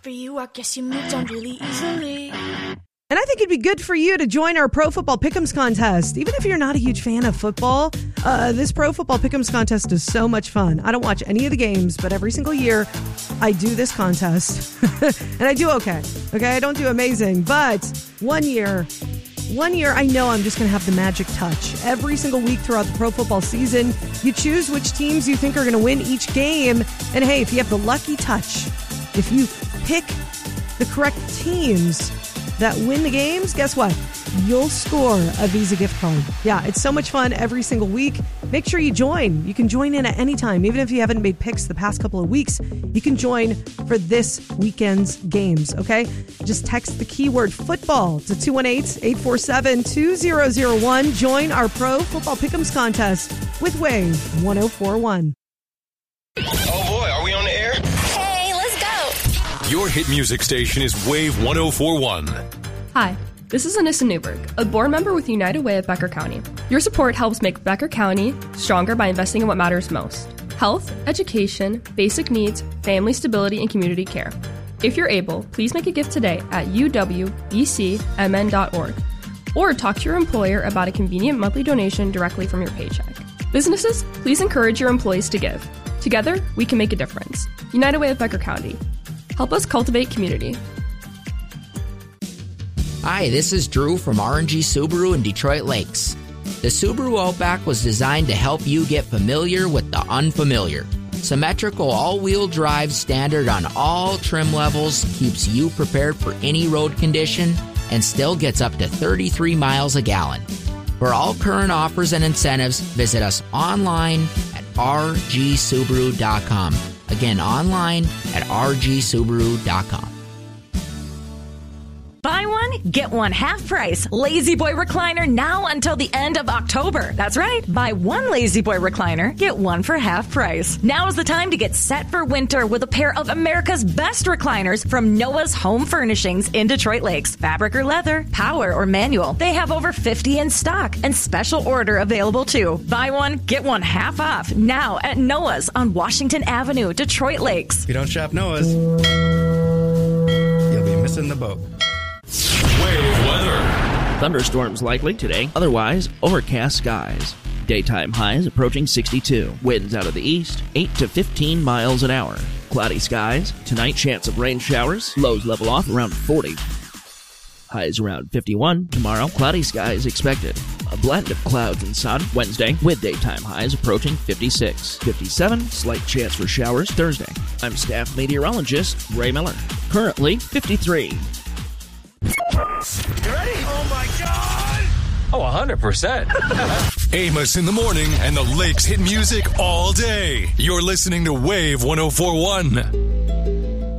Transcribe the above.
for you. I guess you moved on really easily. And I think it'd be good for you to join our Pro Football Pick'ems contest. Even if you're not a huge fan of football, this Pro Football Pick'ems contest is so much fun. I don't watch any of the games, but every single year I do this contest. And I do okay. Okay, I don't do amazing. But one year, I know I'm just going to have the magic touch. Every single week throughout the pro football season, you choose which teams you think are going to win each game. And hey, if you have the lucky touch, if you pick the correct teams that win the games, guess what? You'll score a Visa gift card. Yeah, it's so much fun every single week. Make sure you join. You can join in at any time. Even if you haven't made picks the past couple of weeks, you can join for this weekend's games, okay? Just text the keyword football to 218-847-2001. Join our Pro Football Pick'ems contest with Wave 104.1. Oh boy, are we on the air? Hey, let's go. Your hit music station is Wave 104.1. Hi, this is Anissa Newberg, a board member with United Way of Becker County. Your support helps make Becker County stronger by investing in what matters most: health, education, basic needs, family stability, and community care. If you're able, please make a gift today at uwbcmn.org or talk to your employer about a convenient monthly donation directly from your paycheck. Businesses, please encourage your employees to give. Together, we can make a difference. United Way of Becker County. Help us cultivate community. Hi, this is Drew from R&G Subaru in Detroit Lakes. The Subaru Outback was designed to help you get familiar with the unfamiliar. Symmetrical all-wheel drive standard on all trim levels keeps you prepared for any road condition and still gets up to 33 miles a gallon. For all current offers and incentives, visit us online at rgsubaru.com. Again, online at rgsubaru.com. Buy one, get one half price. Lazy Boy recliner now until the end of October. That's right. Buy one Lazy Boy recliner, get one for half price. Now is the time to get set for winter with a pair of America's best recliners from Noah's Home Furnishings in Detroit Lakes. Fabric or leather, power or manual. They have over 50 in stock and special order available too. Buy one, get one half off now at Noah's on Washington Avenue, Detroit Lakes. If you don't shop Noah's, you'll be missing the boat. Wave weather. Thunderstorms likely today, otherwise overcast skies. Daytime highs approaching 62. Winds out of the east, 8 to 15 miles an hour. Cloudy skies. Tonight, chance of rain showers. Lows level off around 40. Highs around 51. Tomorrow, cloudy skies expected. A blend of clouds and sun. Wednesday, with daytime highs approaching 56. 57, slight chance for showers Thursday. I'm staff meteorologist Ray Miller. Currently, 53. You ready? Oh my God! Oh, 100%. Amos in the morning and the Lakes hit music all day. You're listening to Wave 104.1.